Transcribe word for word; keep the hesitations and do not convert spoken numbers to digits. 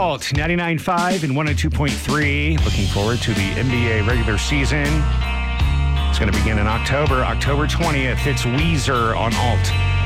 Alt ninety-nine point five and one oh two point three. Looking forward to the N B A regular season. It's going to begin in October, October twentieth. It's Weezer on Alt.